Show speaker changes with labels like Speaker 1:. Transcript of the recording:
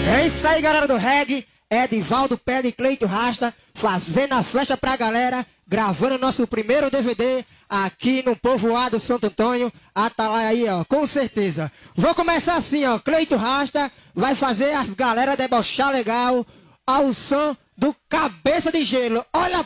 Speaker 1: É isso aí, galera do reggae. Edivaldo Pé de Cleito Rasta, fazendo a flecha pra galera, gravando nosso primeiro DVD aqui no povoado Santo Antônio. Atalaia aí, ó, com certeza. Vou começar assim, ó. Cleito Rasta vai fazer as galera debochar legal ao som do Cabeça de Gelo. Olha